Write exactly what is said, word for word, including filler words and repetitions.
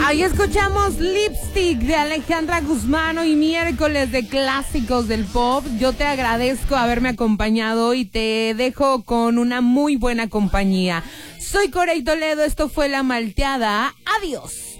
Ahí escuchamos Lipstick de Alejandra Guzmán y miércoles de clásicos del pop. Yo te agradezco haberme acompañado y te dejo con una muy buena compañía. Soy Corey Toledo, esto fue La Malteada. Adiós.